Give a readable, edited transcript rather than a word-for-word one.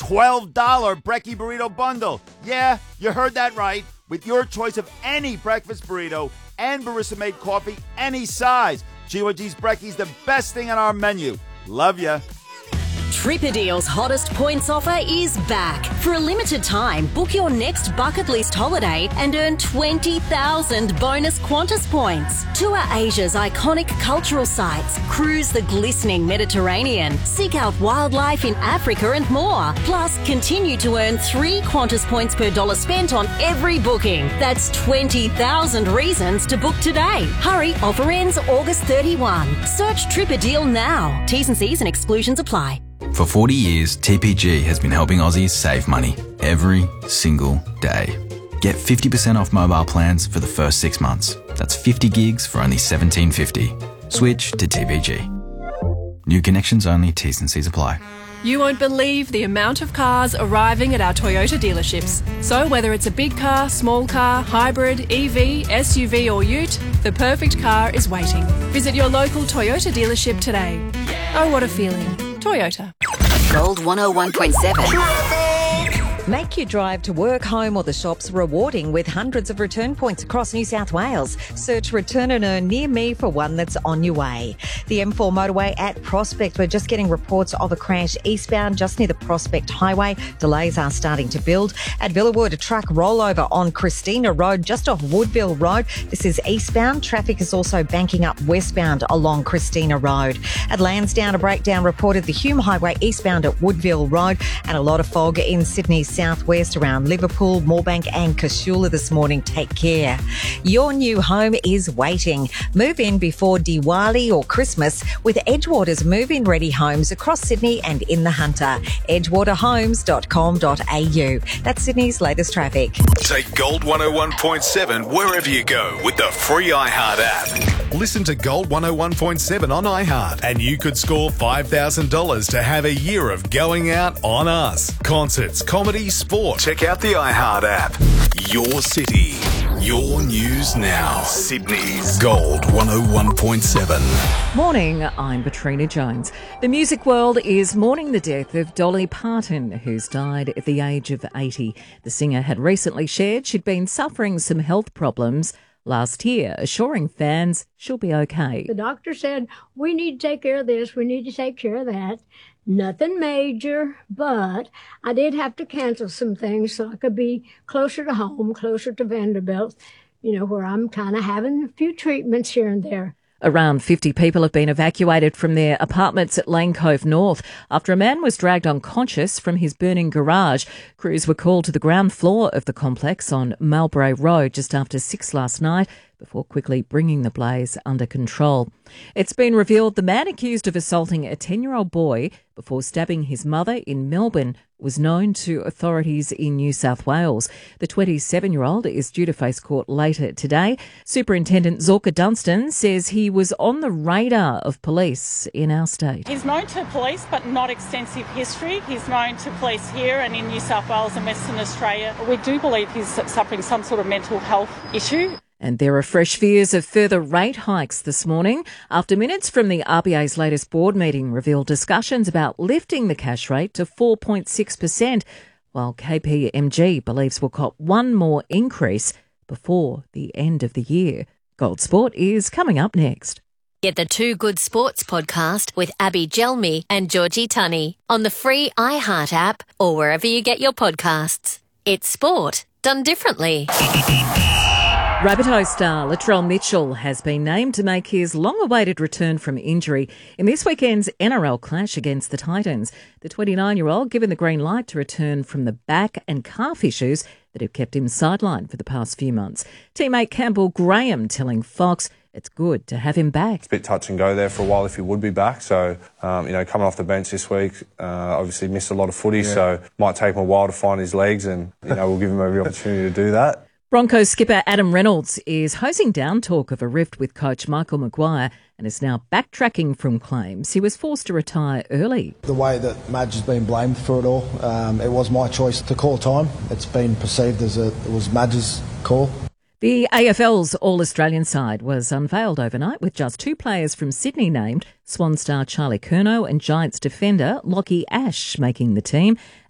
$12 Brekkie Burrito Bundle. Yeah, you heard that right. With your choice of any breakfast burrito and barista-made coffee, any size. G1G's Brekkie's the best thing on our menu. Love ya. Tripadeal's hottest points offer is back. For a limited time, book your next bucket list holiday and earn 20,000 bonus Qantas points. Tour Asia's iconic cultural sites, cruise the glistening Mediterranean, seek out wildlife in Africa and more. Plus, continue to earn 3 Qantas points per dollar spent on every booking. That's 20,000 reasons to book today. Hurry, offer ends August 31. Search Tripadeal now. T's and C's and exclusions apply. For 40 years, TPG has been helping Aussies save money every single day. Get 50% off mobile plans for the first 6 months. That's 50 gigs for only $17.50. Switch to TPG. New connections only, T's and C's apply. You won't believe the amount of cars arriving at our Toyota dealerships. So whether it's a big car, small car, hybrid, EV, SUV or ute, the perfect car is waiting. Visit your local Toyota dealership today. Oh, what a feeling. Toyota. Gold 101.7. Make your drive to work, home or the shops rewarding with hundreds of return points across New South Wales. Search Return and Earn near me for one that's on your way. The M4 motorway at Prospect. We're just getting reports of a crash eastbound just near the Prospect Highway. Delays are starting to build. At Villawood, a truck rollover on Christina Road just off Woodville Road. This is eastbound. Traffic is also banking up westbound along Christina Road. At Lansdowne, a breakdown reported the Hume Highway eastbound at Woodville Road, and a lot of fog in Sydney's southwest around Liverpool, Moorebank and Casula this morning. Take care. Your new home is waiting. Move in before Diwali or Christmas with Edgewater's move-in ready homes across Sydney and in the Hunter. edgewaterhomes.com.au. That's Sydney's latest traffic. Take Gold 101.7 wherever you go with the free iHeart app. Listen to Gold 101.7 on iHeart and you could score $5,000 to have a year of going out on us. Concerts, comedy, sport. Check out the iHeart app. Your city, your news now. Sydney's Gold 101.7. Morning, I'm Katrina Jones. The music world is mourning the death of Dolly Parton, who's died at the age of 80. The singer had recently shared she'd been suffering some health problems last year, assuring fans she'll be okay. The doctor said, we need to take care of this, we need to take care of that. Nothing major, but I did have to cancel some things so I could be closer to home, closer to Vanderbilt, where I'm kind of having a few treatments here and there. Around 50 people have been evacuated from their apartments at Lane Cove North after a man was dragged unconscious from his burning garage. Crews were called to the ground floor of the complex on Marlborough Road just after 6 last night before quickly bringing the blaze under control. It's been revealed the man accused of assaulting a 10-year-old boy before stabbing his mother in Melbourne was known to authorities in New South Wales. The 27-year-old is due to face court later today. Superintendent Zorka Dunstan says he was on the radar of police in our state. He's known to police, but not extensive history. He's known to police here and in New South Wales and Western Australia. We do believe he's suffering some sort of mental health issue. And there are fresh fears of further rate hikes this morning after minutes from the RBA's latest board meeting revealed discussions about lifting the cash rate to 4.6%, while KPMG believes we'll cop one more increase before the end of the year. Gold Sport is coming up next. Get the Two Good Sports podcast with Abby Gelmi and Georgie Tunney on the free iHeart app or wherever you get your podcasts. It's sport done differently. Rabbitoh star Latrell Mitchell has been named to make his long-awaited return from injury in this weekend's NRL clash against the Titans. The 29-year-old given the green light to return from the back and calf issues that have kept him sidelined for the past few months. Teammate Campbell Graham telling Fox it's good to have him back. It's a bit touch and go there for a while if he would be back. So, coming off the bench this week, obviously missed a lot of footy, so might take him a while to find his legs and, we'll give him every opportunity to do that. Broncos skipper Adam Reynolds is hosing down talk of a rift with coach Michael Maguire and is now backtracking from claims he was forced to retire early. The way that Madge has been blamed for it all, it was my choice to call time. It's been perceived as it was Madge's call. The AFL's All-Australian side was unveiled overnight with just 2 players from Sydney named, Swan star Charlie Curnow and Giants defender Lockie Ash making the team.